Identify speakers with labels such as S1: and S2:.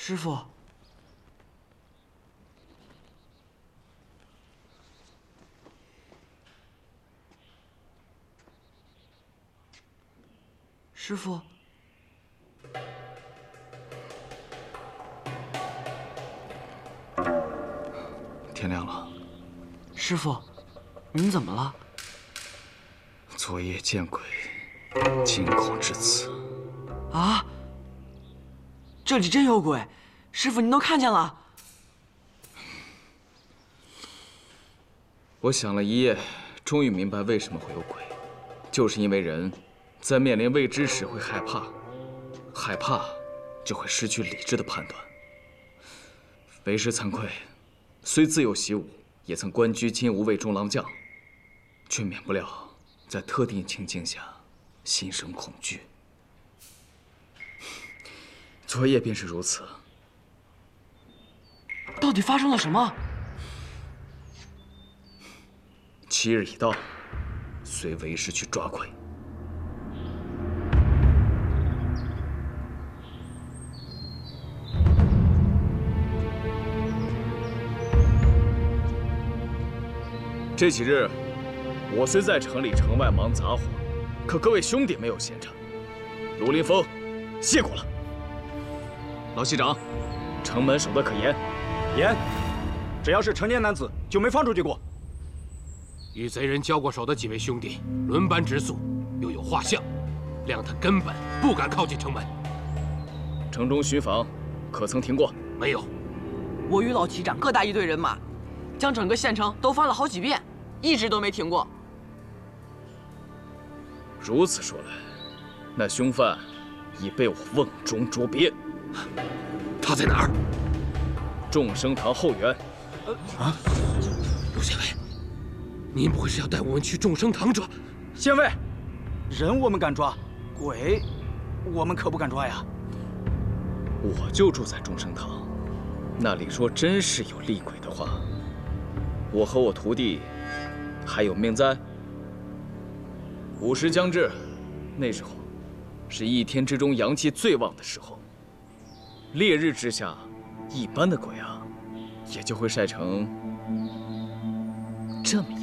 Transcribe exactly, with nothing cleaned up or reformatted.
S1: 师傅，师傅，
S2: 天亮了。
S1: 师傅，您怎么了？
S2: 昨夜见鬼，惊恐至此。
S1: 啊！这里真有鬼！师傅，您都看见了？
S2: 我想了一夜，终于明白为什么会有鬼，就是因为人在面临未知时会害怕，害怕就会失去理智的判断。为师惭愧，虽自幼习武，也曾官居金吾卫中郎将，却免不了在特定情境下心生恐惧。昨夜便是如此。
S1: 到底发生了什么？
S2: 七日已到，随为师去抓鬼。这几日，我虽在城里城外忙杂活，可各位兄弟没有闲着。卢林峰，谢过了。老西长，城门守得可严？
S3: 严，只要是成年男子就没放出去过。
S4: 与贼人交过手的几位兄弟轮班值宿，又有画像，谅他根本不敢靠近城门。
S2: 城中巡防可曾停过？
S4: 没有。
S1: 我与老旗长各带一队人马，将整个县城都翻了好几遍，一直都没停过。
S2: 如此说来，那凶犯已被我瓮中捉鳖。
S4: 他在哪儿？
S2: 众生堂后园。
S4: 啊！陆县尉，您不会是要带我们去众生堂抓？
S3: 县尉，人我们敢抓，鬼我们可不敢抓呀。
S2: 我就住在众生堂，那里若真是有厉鬼的话，我和我徒弟还有命在？午时将至，那时候是一天之中阳气最旺的时候，烈日之下，一般的鬼啊，也就会晒成这么